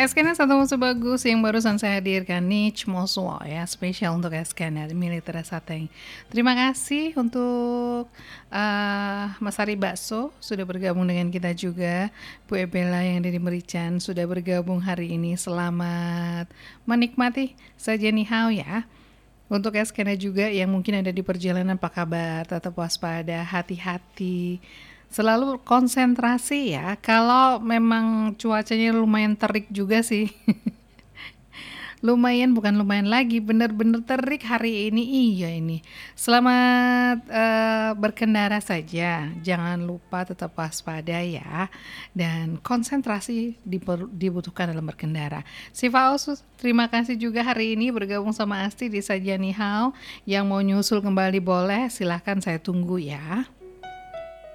Scanner satu musuh bagus yang barusan saya hadirkan nih Cmosuo ya, spesial untuk Scanner milik Terasateng. Terima kasih untuk Mas Ari Bakso sudah bergabung dengan kita juga. Bu Ebela yang dari Merican sudah bergabung hari ini. Selamat menikmati sajian nihao ya. Untuk Scanner juga yang mungkin ada di perjalanan, apa kabar? Tetap waspada, hati-hati. Selalu konsentrasi ya. Kalau memang cuacanya lumayan terik juga sih. Lumayan, bukan lumayan lagi, bener-bener terik hari ini. Iya ini. Selamat berkendara saja. Jangan lupa tetap waspada ya. Dan konsentrasi dibutuhkan dalam berkendara. Siva Osus, terima kasih juga hari ini bergabung sama Asti di Sajian Nihao. Yang mau nyusul kembali boleh, silahkan saya tunggu ya.